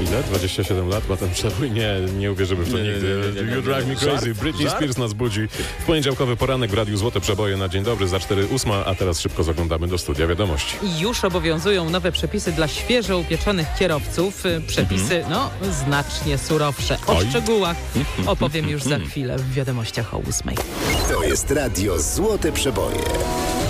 Ile? 27 lat ma ten przebój? Nie uwierzymy w to nigdy. You drive me crazy. Britney Spears nas budzi. W poniedziałkowy poranek w Radiu Złote Przeboje na dzień dobry za 4:08, a teraz szybko zaglądamy do studia wiadomości. Już obowiązują nowe przepisy dla świeżo upieczonych kierowców. Przepisy, znacznie surowsze. O szczegółach opowiem już za chwilę w wiadomościach o 8:00. To jest Radio Złote Przeboje.